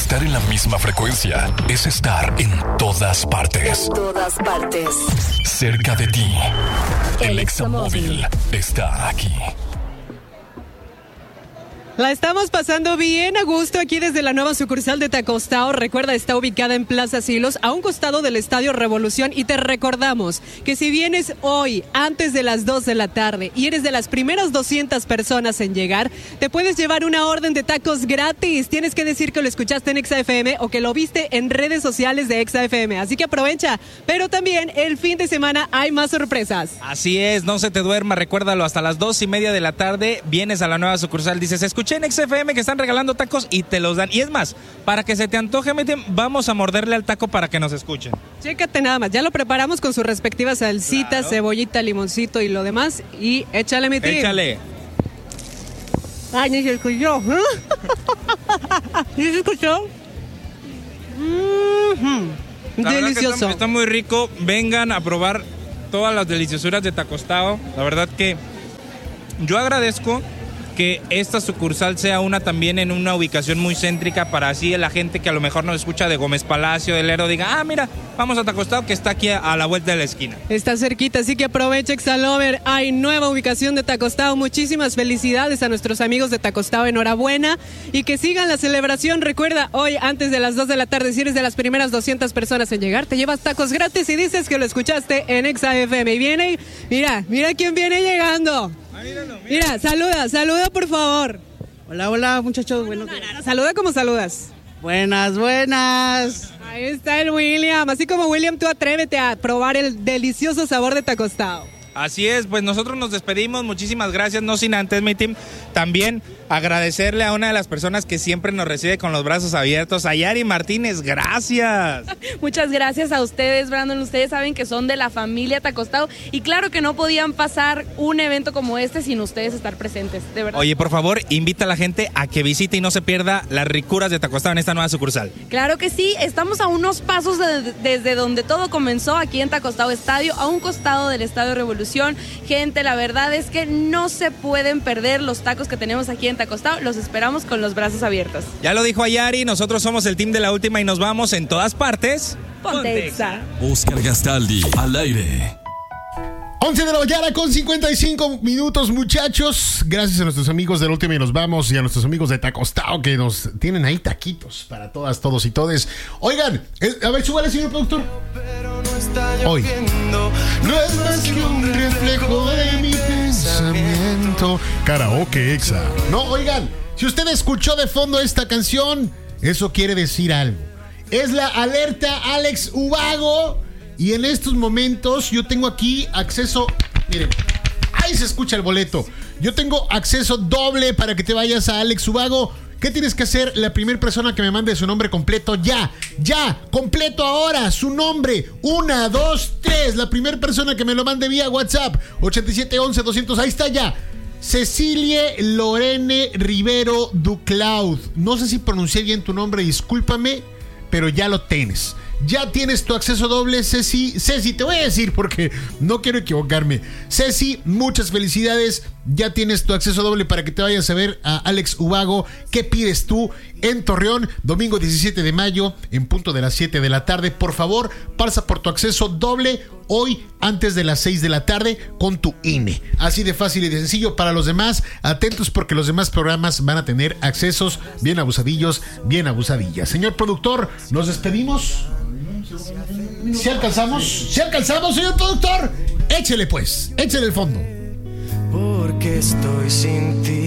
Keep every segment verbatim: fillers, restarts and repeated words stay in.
Estar en la misma frecuencia es estar en todas partes. En todas partes. Cerca de ti. El, El Examóvil está aquí. La estamos pasando bien a gusto aquí desde la nueva sucursal de Tacostao. Recuerda, está ubicada en Plaza Silos, a un costado del Estadio Revolución. Y te recordamos que si vienes hoy, antes de las dos de la tarde, y eres de las primeras doscientas personas en llegar, te puedes llevar una orden de tacos gratis. Tienes que decir que lo escuchaste en Exa F M o que lo viste en redes sociales de Exa F M. Así que aprovecha. Pero también el fin de semana hay más sorpresas. Así es, no se te duerma, recuérdalo, hasta las dos y media de la tarde vienes a la nueva sucursal, dices, escucha en X F M que están regalando tacos y te los dan. Y es más, para que se te antoje, vamos a morderle al taco para que nos escuchen. Chécate nada más, ya lo preparamos con su respectiva salsita, claro, cebollita, limoncito y lo demás. Y échale, mi tío. Échale. Ay, ni se escuchó. ¿Sí se escuchó? Mm-hmm. Delicioso. Está, está muy rico. Vengan a probar todas las deliciosuras de Tacostao. La verdad que yo agradezco que esta sucursal sea una también en una ubicación muy céntrica, para así la gente que a lo mejor nos escucha de Gómez Palacio, del Lerdo, diga, ah, mira, vamos a Tacostao, que está aquí a, a la vuelta de la esquina. Está cerquita, así que aprovecha, Exalover. Hay nueva ubicación de Tacostao. Muchísimas felicidades a nuestros amigos de Tacostao, enhorabuena, y que sigan la celebración. Recuerda, hoy antes de las dos de la tarde, si eres de las primeras doscientas personas en llegar, te llevas tacos gratis y dices que lo escuchaste en Exa F M. Y viene, mira, mira quién viene llegando. Míralo, míralo. Mira, saluda, saluda por favor. Hola, hola muchachos, buenos días. No, no, no, saluda como saludas. Buenas, buenas. Ahí está el William, así como William, tú atrévete a probar el delicioso sabor de Tacostao. Así es, pues nosotros nos despedimos, muchísimas gracias, no sin antes, mi team, también agradecerle a una de las personas que siempre nos recibe con los brazos abiertos, a Yari Martínez, gracias. Muchas gracias a ustedes, Brandon, ustedes saben que son de la familia Tacostao y claro que no podían pasar un evento como este sin ustedes estar presentes, de verdad. Oye, por favor, invita a la gente a que visite y no se pierda las ricuras de Tacostao en esta nueva sucursal. Claro que sí, estamos a unos pasos de, desde donde todo comenzó, aquí en Tacostao Estadio, a un costado del Estadio Revolución. Gente, la verdad es que no se pueden perder los tacos que tenemos aquí en Tacostao. Los esperamos con los brazos abiertos. Ya lo dijo Ayari, nosotros somos el team de la última y nos vamos en todas partes. Ponte Exa. Oscar Gastaldi, al aire. once de la mañana con cincuenta y cinco minutos, muchachos. Gracias a nuestros amigos del Último y nos vamos, y a nuestros amigos de Tacostao que nos tienen ahí taquitos para todas, todos y todes. Oigan, a ver, súbale, señor productor. Hoy no es más que un reflejo de mi pensamiento. Karaoke Exa. No, oigan, si usted escuchó de fondo esta canción, eso quiere decir algo. Es la alerta Alex Ubago. Y en estos momentos yo tengo aquí acceso, miren, ahí se escucha el boleto. Yo tengo acceso doble para que te vayas a Alex Ubago. ¿Qué tienes que hacer? La primera persona que me mande su nombre completo, ya, ya, completo ahora, su nombre, una, dos, tres. La primera persona que me lo mande vía WhatsApp, ochenta y siete once doscientos, ahí está ya. Cecilie Lorene Rivero Duclaud. No sé si pronuncié bien tu nombre, discúlpame, pero ya lo tienes. Ya tienes tu acceso doble, Ceci. Ceci, te voy a decir porque no quiero equivocarme. Ceci, muchas felicidades. Ya tienes tu acceso doble para que te vayas a ver a Alex Ubago. ¿Qué pides tú? En Torreón, domingo diecisiete de mayo, en punto de las siete de la tarde. Por favor, pasa por tu acceso doble hoy antes de las seis de la tarde con tu I N E. Así de fácil y de sencillo. Para los demás, atentos porque los demás programas van a tener accesos bien abusadillos, bien abusadillas. Señor productor, nos despedimos. ¿Si alcanzamos? ¿Si alcanzamos, señor productor? Échele pues, échele el fondo. Porque estoy sin ti.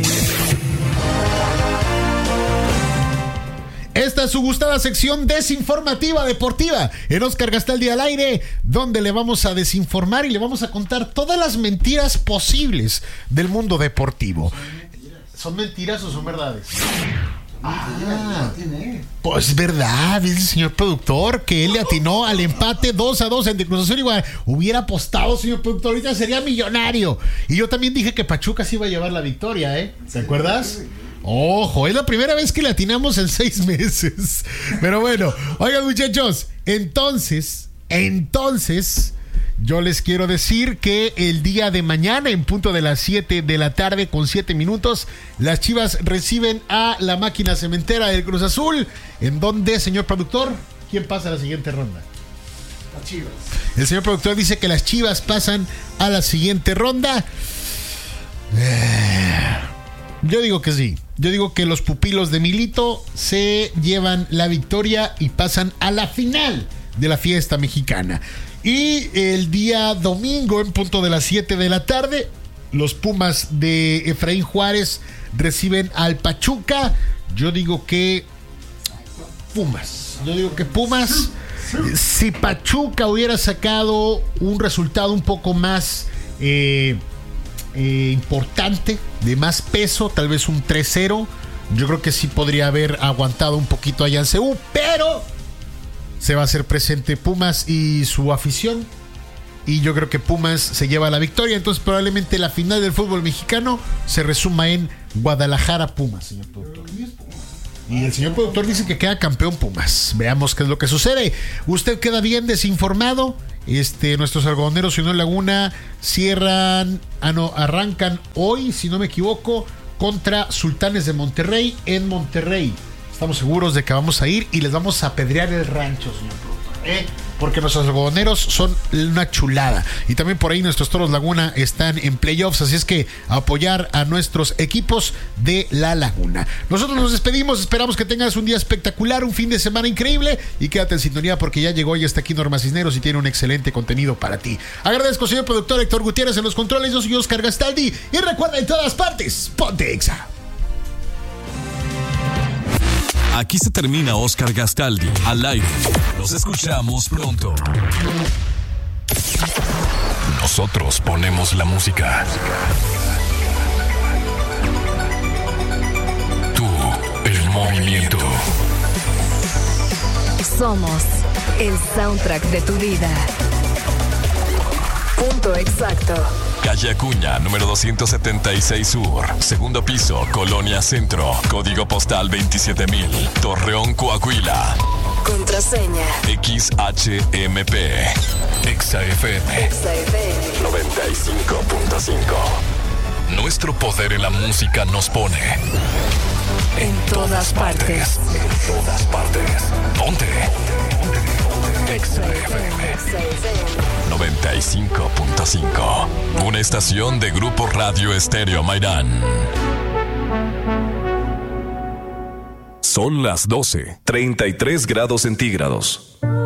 Esta es su gustada sección desinformativa deportiva en Oscar Gastaldi al aire, donde le vamos a desinformar y le vamos a contar todas las mentiras posibles del mundo deportivo. ¿Son mentiras o son verdades? Ah, pues verdad, dice el señor productor que él le atinó al empate dos a dos entre Cruz Azul y Guadalajara. Hubiera apostado, señor productor, ahorita sería millonario. Y yo también dije que Pachuca se iba a llevar la victoria, ¿eh? ¿Te acuerdas? Ojo, es la primera vez que le atinamos en seis meses. Pero bueno, oigan, muchachos, entonces, entonces, yo les quiero decir que el día de mañana, en punto de las siete de la tarde con siete minutos, las Chivas reciben a la máquina cementera del Cruz Azul, en donde, señor productor, ¿quién pasa a la siguiente ronda? Las Chivas. El señor productor dice que las Chivas pasan a la siguiente ronda. Yo digo que sí. Yo digo que los pupilos de Milito se llevan la victoria y pasan a la final de la fiesta mexicana. Y el día domingo, en punto de las siete de la tarde, los Pumas de Efraín Juárez reciben al Pachuca. Yo digo que Pumas. Yo digo que Pumas. Si Pachuca hubiera sacado un resultado un poco más eh, eh, importante, de más peso, tal vez un tres cero, yo creo que sí podría haber aguantado un poquito allá en C U, pero se va a hacer presente Pumas y su afición, y yo creo que Pumas se lleva la victoria. Entonces probablemente la final del fútbol mexicano se resuma en Guadalajara Pumas, señor productor. Y el señor productor dice que queda campeón Pumas. Veamos qué es lo que sucede. Usted queda bien desinformado. Este, nuestros algodoneros Unión Laguna cierran, ah no, arrancan hoy, si no me equivoco, contra Sultanes de Monterrey en Monterrey. Estamos seguros de que vamos a ir y les vamos a apedrear el rancho, señor productor, ¿eh? Porque nuestros algodoneros son una chulada. Y también por ahí nuestros Toros Laguna están en playoffs. Así es que apoyar a nuestros equipos de La Laguna. Nosotros nos despedimos. Esperamos que tengas un día espectacular, un fin de semana increíble. Y quédate en sintonía porque ya llegó y está aquí Norma Cisneros y tiene un excelente contenido para ti. Agradezco, señor productor Héctor Gutiérrez en los controles. Yo soy Oscar Gastaldi. Y recuerda, en todas partes, ponte Exa. Aquí se termina Oscar Gastaldi al aire. Nos escuchamos pronto. Nosotros ponemos la música. Tú, el movimiento. Somos el soundtrack de tu vida. Punto exacto. Calle Acuña, número doscientos setenta y seis Sur. Segundo piso, Colonia Centro. Código postal veintisiete mil. Torreón, Coahuila. Contraseña. X H M P. Exa F M. Exa F M. noventa y cinco punto cinco. Nuestro poder en la música nos pone En todas partes. En todas partes. Ponte. Exa F M. noventa y cinco punto cinco. Una estación de Grupo Radio Estéreo Mairán. Son las doce, treinta y tres grados centígrados.